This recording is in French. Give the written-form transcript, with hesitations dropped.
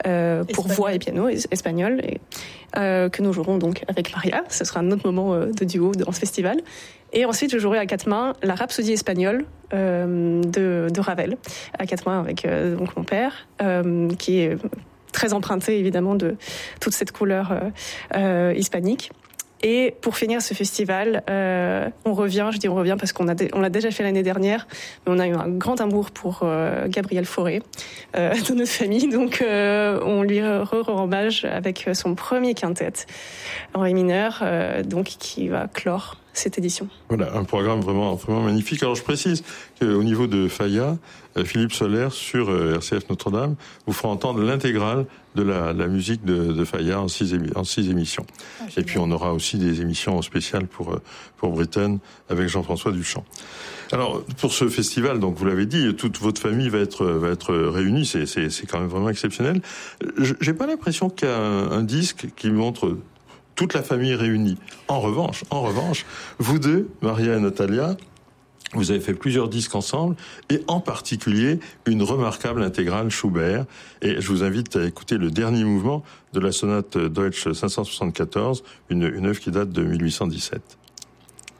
pour voix et piano espagnol, que nous jouerons donc avec Maria. Ce sera un autre moment de duo dans ce festival. Et ensuite, je jouerai à quatre mains la Rhapsodie espagnole de Ravel, à quatre mains avec donc mon père, qui est très emprunté évidemment de toute cette couleur hispanique. Et pour finir ce festival, on revient parce qu'on l'a déjà fait l'année dernière, mais on a eu un grand amour pour Gabriel Fauré dans notre famille, donc on lui rend hommage avec son premier quintet en ré mineur, donc qui va clore cette édition. Voilà, un programme vraiment magnifique. Alors je précise qu'au niveau de Faya, Philippe Soler sur RCF Notre-Dame vous fera entendre l'intégrale de la musique de Faya en 6 émissions. Et puis on aura aussi des émissions spéciales pour Britain avec Jean-François Duchamp. Alors pour ce festival, donc vous l'avez dit, toute votre famille va être réunie, c'est quand même vraiment exceptionnel. J'ai pas l'impression qu'il y a un disque qui montre toute la famille réunie. En revanche, vous deux, Maria et Natalia, vous avez fait plusieurs disques ensemble, et en particulier une remarquable intégrale Schubert. Et je vous invite à écouter le dernier mouvement de la sonate Deutsch 574, une œuvre qui date de 1817.